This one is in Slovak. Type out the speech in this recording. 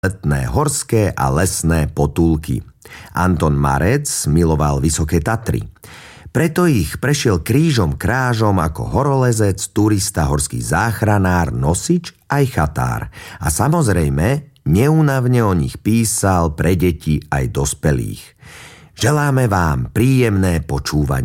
letné horské a lesné potúlky. Anton Marec miloval Vysoké Tatry. Preto ich prešiel krížom krážom ako horolezec, turista, horský záchranár, nosič aj chatár. A samozrejme, neúnavne o nich písal pre deti aj dospelých. Želáme vám príjemné počúvanie.